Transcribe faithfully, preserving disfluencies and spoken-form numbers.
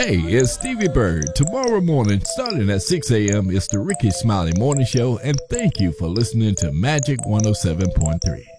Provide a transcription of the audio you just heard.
Hey, it's Stevie Bird. Tomorrow morning, starting at six a.m., it's the Ricky Smiley Morning Show, and thank you for listening to Magic one oh seven point three.